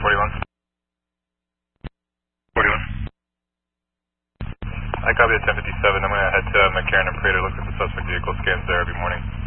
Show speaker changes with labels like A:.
A: 41. 41. I copy at 1057. I'm going to head to McCarran and Prater, look at the suspect vehicle scans there every morning.